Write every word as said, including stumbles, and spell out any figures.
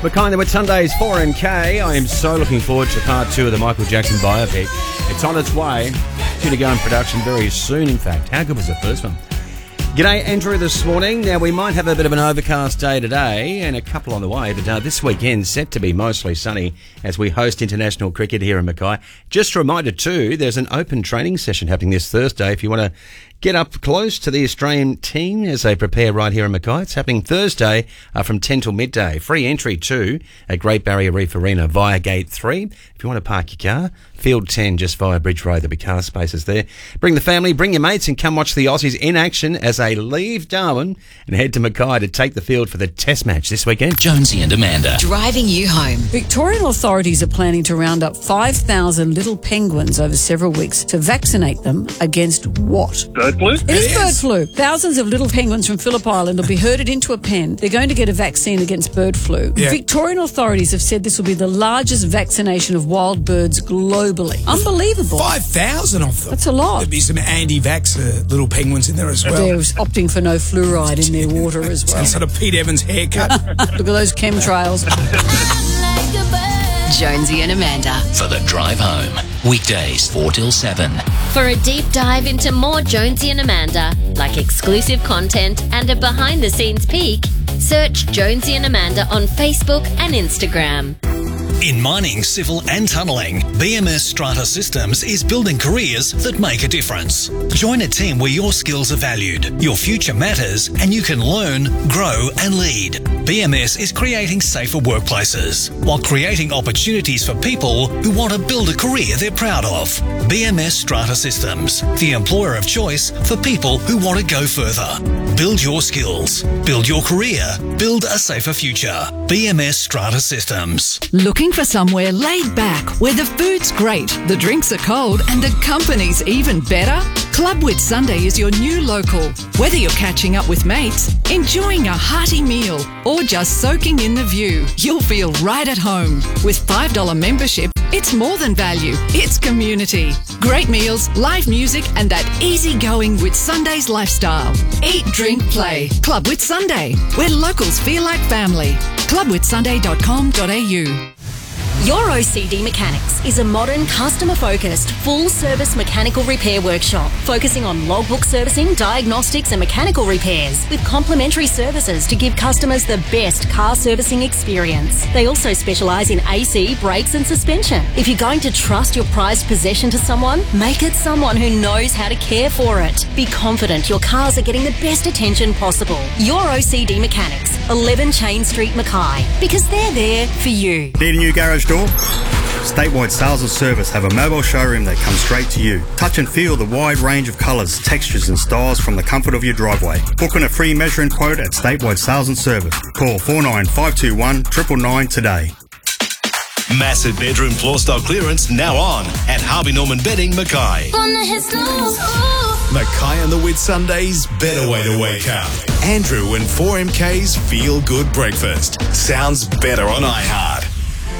Mackay with Sundays four M K. I am so looking forward to part two of the Michael Jackson biopic. It's on its way. Due to go in production very soon, in fact. How good was the first one? G'day, Andrew, this morning. Now, we might have a bit of an overcast day today and a couple on the way, but uh, this weekend set to be mostly sunny as we host international cricket here in Mackay. Just a reminder, too, there's an open training session happening this Thursday if you want to get up close to the Australian team as they prepare right here in Mackay. It's happening Thursday uh, from ten till midday. Free entry, too, at Great Barrier Reef Arena via Gate three. If you want to park your car, Field ten just via Bridge Road. There'll be car spaces there. Bring the family, bring your mates and come watch the Aussies in action as they leave Darwin and head to Mackay to take the field for the Test match this weekend. Jonesy and Amanda. Driving you home. Victorian authorities are planning to round up five thousand little penguins over several weeks to vaccinate them against what? Bird flu? It is bird flu. Thousands of little penguins from Phillip Island will be herded into a pen. They're going to get a vaccine against bird flu. Yeah. Victorian authorities have said this will be the largest vaccination of wild birds globally. Unbelievable. five thousand of them. That's a lot. There'd be some anti-vaxxer little penguins in there as well. They're opting for no fluoride in their water as well. Some sort of Pete Evans haircut. Look at those chemtrails. Jonesy and Amanda. For the drive home. Weekdays four till seven. For a deep dive into more Jonesy and Amanda, like exclusive content and a behind-the-scenes peek, search Jonesy and Amanda on Facebook and Instagram. In mining, civil and tunnelling, B M S Strata Systems is building careers that make a difference. Join a team where your skills are valued, your future matters, and you can learn, grow and lead. B M S is creating safer workplaces while creating opportunities for people who want to build a career they're proud of. B M S Strata Systems, the employer of choice for people who want to go further. Build your skills, build your career, build a safer future. B M S Strata Systems. Looking for somewhere laid back where the food's great, the drinks are cold and the company's even better? Club Wit Sunday is your new local. Whether you're catching up with mates, enjoying a hearty meal or just soaking in the view, you'll feel right at home. With five dollars membership, it's more than value, it's community. Great meals, live music and that easygoing Wit Sunday's lifestyle. Eat, drink, play. Club Wit Sunday, where locals feel like family. club wit sunday dot com dot a u. Your O C D Mechanics is a modern, customer-focused, full-service mechanical repair workshop focusing on logbook servicing, diagnostics and mechanical repairs with complimentary services to give customers the best car servicing experience. They also specialise in A C, brakes and suspension. If you're going to trust your prized possession to someone, make it someone who knows how to care for it. Be confident your cars are getting the best attention possible. Your O C D Mechanics, eleven Chain Street, Mackay, because they're there for you. Need a new garage door? Statewide Sales and Service have a mobile showroom that comes straight to you. Touch and feel the wide range of colours, textures and styles from the comfort of your driveway. Book on a free measuring quote at Statewide Sales and Service. Call four nine five two one nine nine nine today. Massive bedroom floor stock clearance now on at Harvey Norman Bedding, Mackay. Mackay and the Whit Sunday's better way to wake up. Andrew and four M K's Feel Good Breakfast. Sounds better on iHeart.